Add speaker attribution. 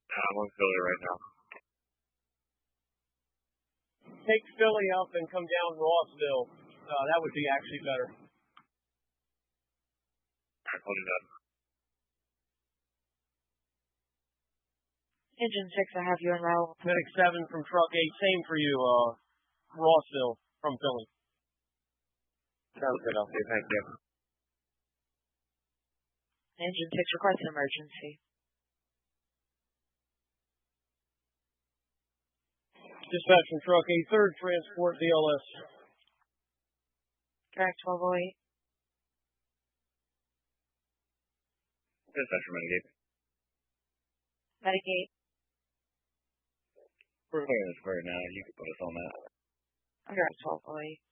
Speaker 1: I'm on Philly right now.
Speaker 2: Take Philly up and come down Rossville. That would be actually better.
Speaker 1: Alright, I'll do that.
Speaker 3: Engine 6, I have you en route.
Speaker 2: Medic 7 from Truck 8. Same for you, Rossville from Philly.
Speaker 1: Sounds good, I'll see. Thank you.
Speaker 3: Engine 6, request an emergency.
Speaker 2: Dispatch from Truck 8, 3rd Transport BLS.
Speaker 3: Track 1208.
Speaker 1: Dispatch from Renegade.
Speaker 3: Medicaid.
Speaker 1: We're clearing this for now. You can put us on that.
Speaker 3: Track 1208.